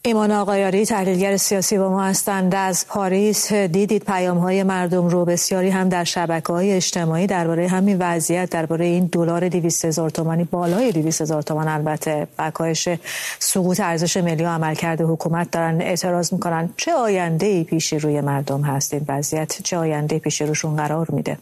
ایمان آقایاری تحلیلگر سیاسی با ما هستند. از پاریس دیدید پیام‌های مردم رو، بسیاری هم در شبکه‌های اجتماعی درباره همین وضعیت، درباره این دلار 200,000 تومانی، بالای 200,000 تومان البته، و کاهش سقوط ارزش ملی و عملکرد حکومت دارن اعتراض میکنن. چه آینده‌ای پیش روی مردم هست این وضعیت؟ چه آینده پیش روشون قرار میده؟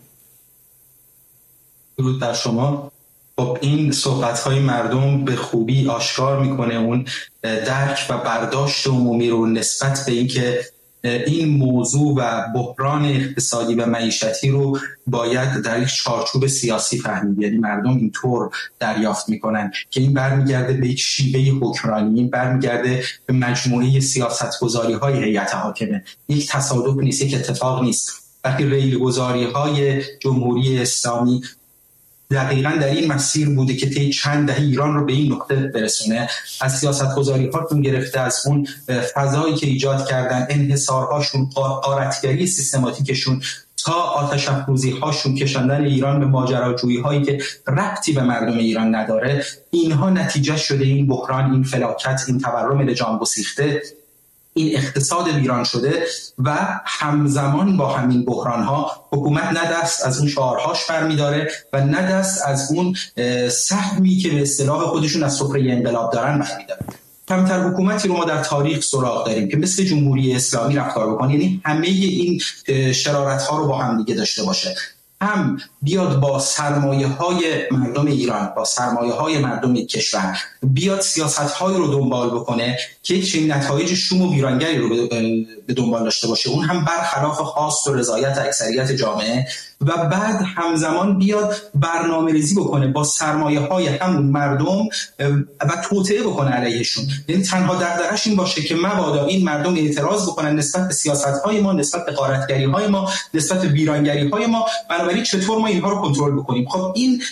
درود بر شما. خب این صحبت‌های مردم به خوبی آشکار میکنه اون درک و برداشت عمومی رو نسبت به اینکه این موضوع و بحران اقتصادی و معیشتی رو باید در یک چارچوب سیاسی فهمید. یعنی مردم اینطور دریافت میکنن که این برمیگرده به یک شیوه حکمرانی، این برمیگرده به مجموعه سیاست‌گذاری‌های هیئت حاکمه. یک تصادف نیست، یک اتفاق نیست. وقتی ریل‌گذاری‌های جمهوری اسلامی دقیقاً در این مسیر بوده که طی چند دهه ایران رو به این نقطه برسونه، از سیاست‌گذاری‌هاتون گرفته، از اون فضایی که ایجاد کردن، انحصارهاشون، غارتگری سیستماتیکشون، تا آتش افروزی‌هاشون، کشاندن ایران به ماجراجویی‌هایی که ربطی به مردم ایران نداره، اینها نتیجه شده این بحران، این فلاکت، این تورم به جان گسیخته، این اقتصاد ویران شده. و همزمان با همین بحران‌ها حکومت نه دست از اون شعارهاش برمی‌داره و نه دست از اون سهمی که به اصطلاح خودشون از سفره انقلاب دارن برمی‌داره. کمتر حکومتی رو ما در تاریخ سراغ داریم که مثل جمهوری اسلامی رفتار بکنه، یعنی همه این شرارت‌ها رو با هم دیگه داشته باشه. هم بیاد با سرمایه‌های مردم ایران، با سرمایه‌های مردم کشور، بیاد سیاست‌های رو دنبال بکنه که یک چنین نتایج شوم و ویرانگری رو به دنبال داشته باشه، اون هم برخلاف خواست و رضایت اکثریت جامعه، و بعد همزمان بیاد برنامه‌ریزی بکنه با سرمایه‌های همون مردم و توطئه بکنه علیهشون. یعنی تنها دغدغه‌اش این باشه که مبادا این مردم اعتراض بکنن نسبت به سیاست‌های ما، نسبت به غارتگری‌های ما، نسبت به ویرانگری‌های ما، بنابراین چطور ما اینها رو کنترل بکنیم. خب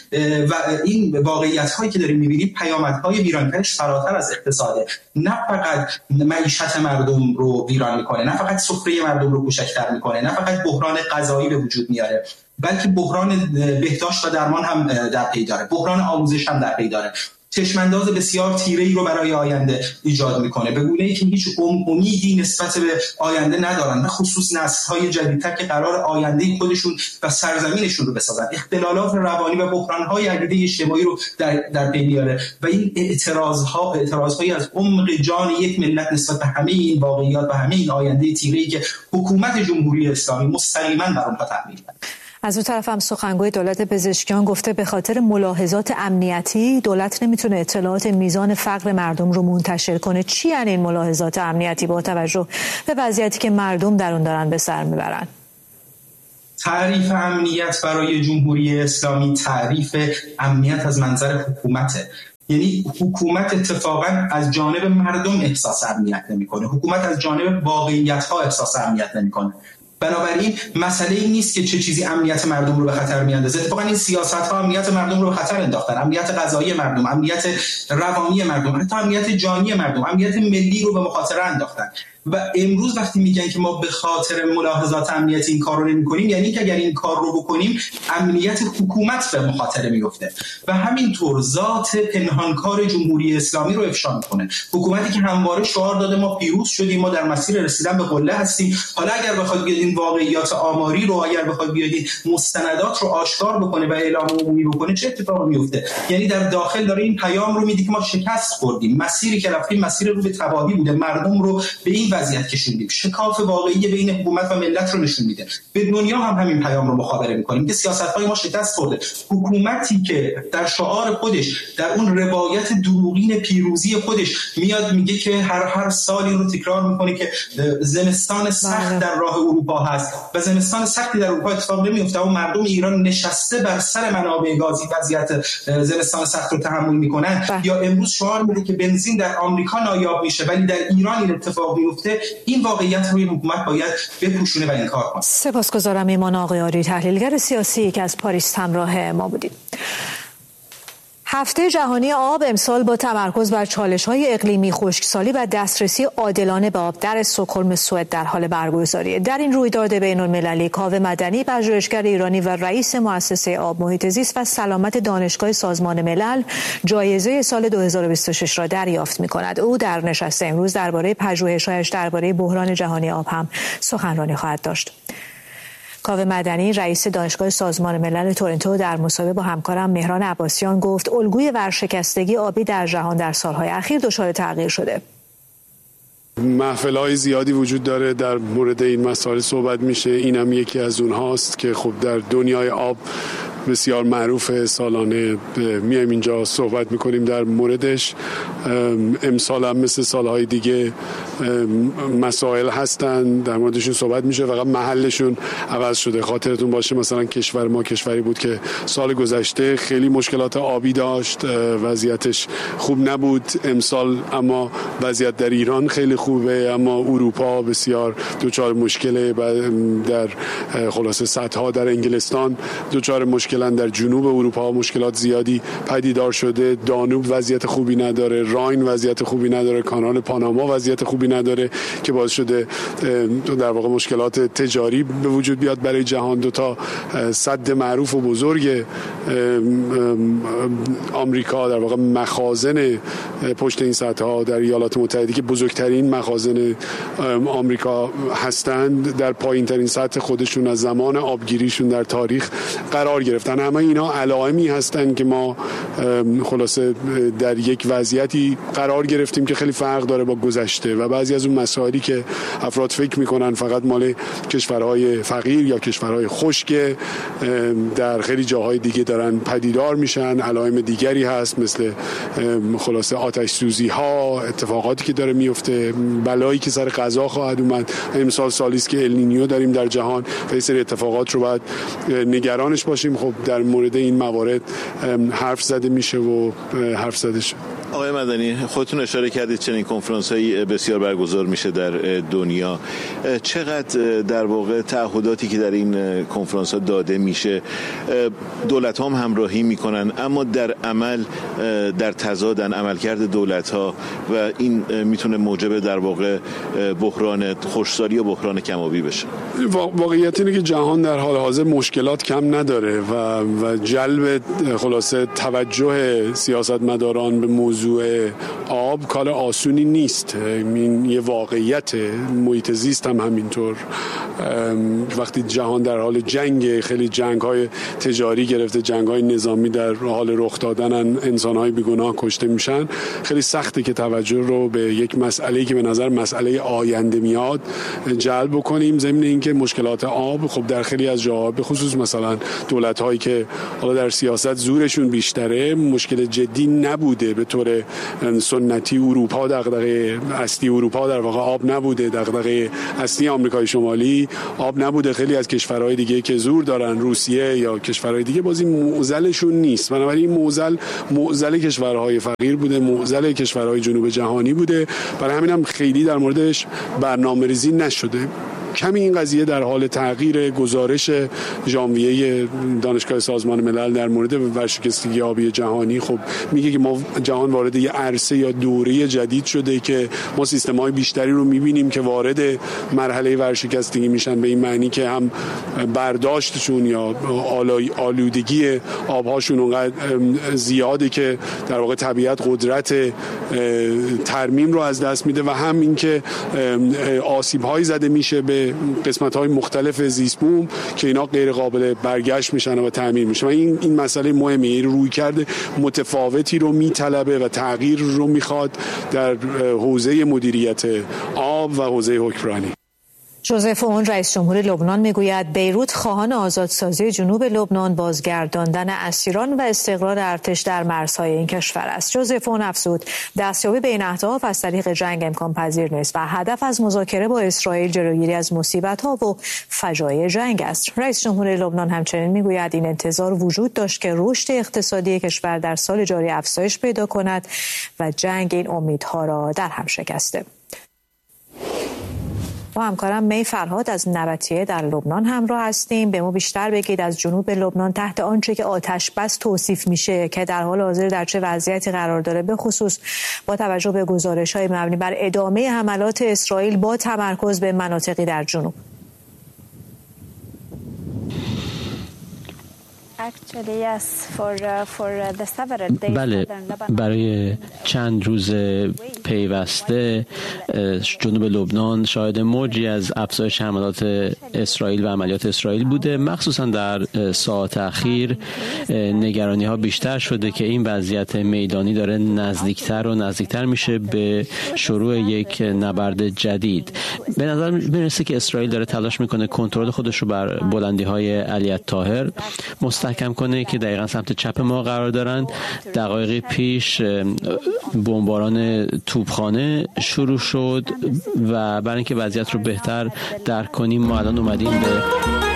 این واقعیت‌هایی که داریم می‌بینیم پیامدهای ویرانگریش فراتر از اقتصاده. نه فقط معیشت مردم رو ویران می‌کنه، نه فقط سفره مردم رو کوچک‌تر می‌کنه، نه فقط بحران غذایی به وجود میاره، بلکه بحران بهداشت و درمان هم در پی داره، بحران آموزش هم در پی داره، چشمانداز بسیار تیره‌ای رو برای آینده ایجاد میکنه، به گونه‌ای که هیچ امیدی نسبت به آینده ندارن، به خصوص نسل‌های جدیدتر که قرار آینده خودشون و سرزمینشون رو بسازن. اختلالات روانی و بحران‌های عدیده اجتماعی رو در پی میاره و این اعتراض‌هایی از عمق جان یک ملت نسبت به همه این واقعیات و همه این آینده تیره‌ای که حکومت جمهوری اسلامی مستقیما بر اونها تحمیل کرده. از اون طرف هم سخنگوی دولت پزشکیان گفته به خاطر ملاحظات امنیتی دولت نمیتونه اطلاعات میزان فقر مردم رو منتشر کنه. چی یعنی این ملاحظات امنیتی با توجه به وضعیتی که مردم در اون دارن به سر میبرن؟ تعریف امنیت برای جمهوری اسلامی تعریف امنیت از منظر حکومته. یعنی حکومت اتفاقا از جانب مردم احساس امنیت نمیکنه، حکومت از جانب واقعیت‌ها احساس امنیت نمیکنه. بنابراین مسئله این نیست که چه چیزی امنیت مردم رو به خطر میاندازه. اتفاقا این سیاست‌ها امنیت مردم رو به خطر انداختن، امنیت غذایی مردم، امنیت روانی مردم، حتی امنیت جانی مردم، امنیت ملی رو به مخاطره انداختن. و امروز وقتی میگن که ما به خاطر ملاحظات امنیتی این کار رو نمی‌کنیم، یعنی که اگر این کار رو بکنیم امنیت حکومت به مخاطره میفته و همینطور ذات پنهانکار جمهوری اسلامی رو افشا میکنه. حکومتی که همواره شعار داده ما پیروز شدیم، ما در مسیر رسیدن به قله هستیم، حالا اگر بخواد بیاد این واقعیات آماری رو، اگر بخواد بیاد مستندات رو آشکار بکنه و اعلام عمومی بکنه، چه اتفاقی میفته؟ یعنی در داخل داره این پیام رو میده که ما شکست خوردیم، مسیری که رفتیم مسیر رو به تباهی بوده، مردم رو به این وضعیت کشوندیم. شکاف واقعی بین حکومت و ملت رو نشون میده. به دنیا هم همین پیام رو مخابره میکنیم که سیاست‌های ما شکست خورده. حکومتی که در شعار خودش، در اون روایت دروغین پیروزی خودش میاد میگه که هر سال این رو تکرار میکنه که زمستان سخت در راه اروپا هست و زمستان سختی در اروپا اتفاق نمیفته و مردم ایران نشسته بر سر منابع گازی وضعیت زمستان سخت رو تحمل میکنن، یا امروز شعار میده که بنزین در آمریکا نایاب میشه ولی در ایران این اتفاق میفته. این واقعیت روی حکومت باید بپوشونه و انکار کنه. سپاسگزارم ایمان آقایاری، تحلیلگر سیاسی که از پاریس همراه ما بودید. هفته جهانی آب امسال با تمرکز بر چالش‌های اقلیمی، خشکسالی و دسترسی عادلانه به آب در استکهلم سوئد در حال برگزاریه. در این رویداد بین‌المللی کاوه مدنی، پژوهشگر ایرانی و رئیس مؤسسه آب، محیط زیست و سلامت دانشگاه سازمان ملل، جایزه سال 2026 را دریافت می‌کند. او در نشست امروز درباره پژوهش‌هایش درباره بحران جهانی آب هم سخنرانی خواهد داشت. کاوه مدنی، رئیس دانشگاه سازمان ملل تورنتو، در مصاحبه با همکارم مهران عباسیان گفت الگوی ورشکستگی آبی در جهان در سالهای اخیر دچار تغییر شده. محفل‌های زیادی وجود داره در مورد این مسائل صحبت میشه. اینم یکی از اونهاست که خب در دنیای آب بسیار معروف، سالانه میایم اینجا صحبت میکنیم در موردش. امسال هم مثل سالهای دیگه مسائل هستن، در موردشون صحبت میشه، فقط محلشون عوض شده. خاطرتون باشه مثلا کشور ما کشوری بود که سال گذشته خیلی مشکلات آبی داشت، وضعیتش خوب نبود. امسال اما وضعیت در ایران خیلی خوبه، اما اروپا بسیار دچار مشکله. در خلاصه سدها در انگلستان دچار مشکلن، در جنوب اروپا مشکلات زیادی پدیدار شده. دانوب وضعیت خوبی نداره، راین وضعیت خوبی نداره، کانال پاناما وضعیت خوبی نداره که باعث شده در واقع مشکلات تجاری به وجود بیاد برای جهان. دو تا سد معروف و بزرگ آمریکا، در واقع مخازن پشت این سدها در ایالات متحده که بزرگترین مخازن آمریکا هستند، در پایین ترین سطح خودشون از زمان آبگیریشون در تاریخ قرار گرفتن. همه اینا علائمی هستن که ما خلاصه در یک وضعیتی قرار گرفتیم که خیلی فرق داره با گذشته و بعضی از اون مسائلی که افراد فکر میکنن فقط مال کشورهای فقیر یا کشورهای خشک، در خیلی جاهای دیگه دارن پدیدار میشن. علائم دیگری هست مثل خلاصه آتش سوزی ها، اتفاقاتی که داره میفته، بلایی که سر غذا خواهد اومد. امسال سالی است که النینیو داریم در جهان و این سری اتفاقات رو باید نگرانش باشیم. خب در مورد این موارد حرف زده میشه و حرف زده شد. آقای مدنی، خودتون اشاره کردید چنین کنفرانس‌هایی بسیار برگزار میشه در دنیا. چقدر در واقع تعهداتی که در این کنفرانس‌ها داده میشه دولت‌ها هم همراهی میکنن، اما در عمل در تضادن عملکرد دولت‌ها و این میتونه موجب در واقع بحران خشکسالی و بحران کم‌آبی بشه. واقعیت اینه که جهان در حال حاضر مشکلات کم نداره و جلب خلاصه توجه سیاستمداران به موضوع آب کار آسونی نیست. این یه واقعیت. محیط زیست هم همینطور. وقتی جهان در حال جنگ، خیلی جنگ‌های تجاری گرفته، جنگ‌های نظامی در حال رخ دادن، انسان‌های بیگناه کشته میشن، خیلی سخته که توجه رو به یک مسئله‌ای که به نظر مسئله آینده میاد جلب بکنیم. ضمن اینکه مشکلات آب خب در خیلی از جاها، به خصوص مثلا دولت‌هایی که حالا در سیاست زورشون بیشتره، مشکل جدی نبوده به طور سنتی. اروپا دغدغه اصلی اروپا در واقع آب نبوده، دغدغه اصلی آمریکای شمالی آب نبوده. خیلی از کشورهای دیگه که زور دارن، روسیه یا کشورهای دیگه، بازی معضلشون نیست. بنابراین معضل کشورهای فقیر بوده، معضل کشورهای جنوب جهانی بوده. برای همین هم خیلی در موردش برنامه‌ریزی نشده. کمی این قضیه در حال تغییر. گزارش ژانویه دانشگاه سازمان ملل در مورد ورشکستگی آبی جهانی خب میگه که ما جهان وارد یه عرصه یا دوره جدید شده که ما سیستم‌های بیشتری رو می‌بینیم که وارد مرحله ورشکستگی میشن، به این معنی که هم برداشتشون یا آلودگی آبهاشون اونقدر زیاده که در واقع طبیعت قدرت ترمیم رو از دست میده و هم اینکه آسیب‌هایی زده میشه به قسمت‌های مختلف زیست بوم که اینا غیر قابل برگشت میشن و تعمیر میشن. و این مسئله مهمه. رویکرد متفاوتی رو میطلبه و تغییر رو میخواد در حوزه مدیریت آب و حوزه حکمرانی. ژوزف اون، رئیس جمهور لبنان، میگوید بیروت خواهان آزادسازی جنوب لبنان، بازگرداندن اسیران و استقرار ارتش در مرزهای این کشور است. ژوزف اون افزود دستیابی به این اهداف از طریق جنگ امکان پذیر نیست و هدف از مذاکره با اسرائیل جلوگیری از مصیبت‌ها و فجایع جنگ است. رئیس جمهور لبنان همچنین میگوید این انتظار وجود داشت که رشد اقتصادی کشور در سال جاری افزایش پیدا کند و جنگ این امیدها را در هم شکسته. با همکارم می فرهاد از نبطیه در لبنان همراه هستیم. به ما بیشتر بگید از جنوب لبنان تحت آنچه که آتش بس توصیف میشه که در حال حاضر در چه وضعیتی قرار داره، به خصوص با توجه به گزارش‌های مبنی بر ادامه حملات اسرائیل با تمرکز به مناطقی در جنوب. بله، برای چند روز پیوسته جنوب لبنان شاهد موجی از افزایش حملات اسرائیل و عملیات اسرائیل بوده. مخصوصا در ساعات اخیر نگرانی ها بیشتر شده که این وضعیت میدانی داره نزدیکتر و نزدیکتر میشه به شروع یک نبرد جدید. به نظر میرسه که اسرائیل داره تلاش میکنه کنترل خودش رو بر بلندی های علی الطاهر مستحکم کنه که دقیقا سمت چپ ما قرار دارن. دقایقی پیش بمباران توپخانه شروع شد و برای اینکه وضعیت رو بهتر درک کنیم ما الان اومدیم به